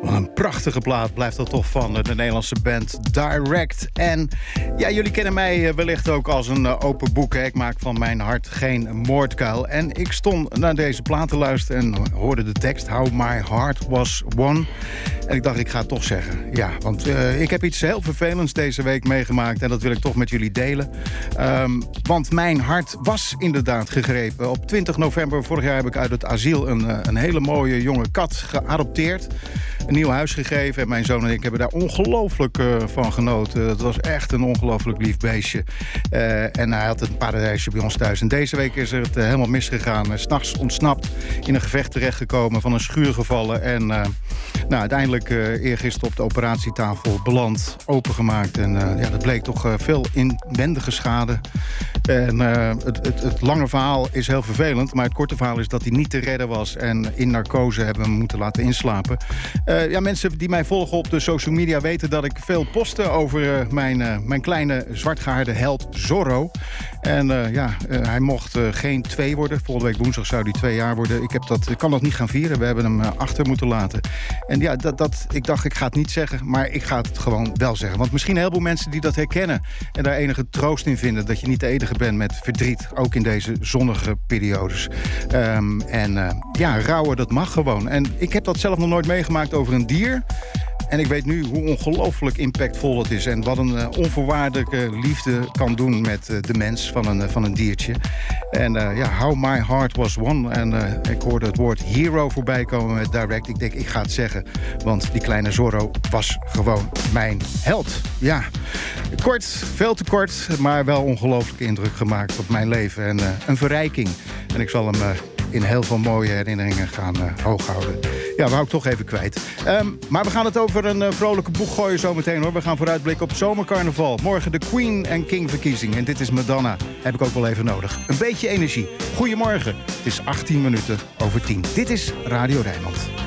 Wat een prachtige plaat blijft dat toch van de Nederlandse band Direct. En ja, jullie kennen mij wellicht ook als een open boek. Hè? Ik maak van mijn hart geen moordkuil. En ik stond naar deze plaat te luisteren en hoorde de tekst How My Heart Was Won. En ik dacht, ik ga het toch zeggen. Ja, want ik heb iets heel vervelends deze week meegemaakt en dat wil ik toch met jullie delen. Want mijn hart was inderdaad gegrepen. Op 20 november vorig jaar heb ik uit het asiel een hele mooie jonge kat geadopteerd. Een nieuw huis gegeven en mijn zoon en ik hebben daar ongelooflijk van genoten. Het was echt een ongelooflijk lief beestje. En hij had een paradijsje bij ons thuis. En deze week is het helemaal misgegaan. 's Nachts ontsnapt, in een gevecht terechtgekomen, van een schuur gevallen. En uiteindelijk eergisteren op de operatietafel beland, opengemaakt. En dat bleek toch veel inwendige schade. En het lange verhaal is heel vervelend. Maar het korte verhaal is dat hij niet te redden was. En in narcose hebben we hem moeten laten inslapen. Mensen die mij volgen op de social media weten dat ik veel poste over mijn kleine zwartgehaarde held Zorro. En hij mocht geen 2 worden. Volgende week woensdag zou hij 2 jaar worden. Ik kan dat niet gaan vieren. We hebben hem achter moeten laten. En ja, ik dacht, ik ga het niet zeggen. Maar ik ga het gewoon wel zeggen. Want misschien een heleboel mensen die dat herkennen. En daar enige troost in vinden. Dat je niet de enige bent met verdriet. Ook in deze zonnige periodes. Rouwen, dat mag gewoon. En ik heb dat zelf nog nooit meegemaakt over een dier. En ik weet nu hoe ongelooflijk impactvol het is. En wat een onvoorwaardelijke liefde kan doen met de mens van een diertje. En How My Heart Was Won. En ik hoorde het woord hero voorbij komen met Direct. Ik denk, ik ga het zeggen. Want die kleine Zorro was gewoon mijn held. Ja, kort, veel te kort. Maar wel ongelooflijke indruk gemaakt op mijn leven. En een verrijking. En ik zal hem in heel veel mooie herinneringen gaan hooghouden. Ja, we hou ik toch even kwijt. Maar we gaan het over een vrolijke boeg gooien zometeen, hoor. We gaan vooruitblikken op zomercarnaval. Morgen de Queen en King verkiezing. En dit is Madonna. Heb ik ook wel even nodig. Een beetje energie. Goedemorgen. Het is 18 minuten over 10. Dit is Radio Rijnmond.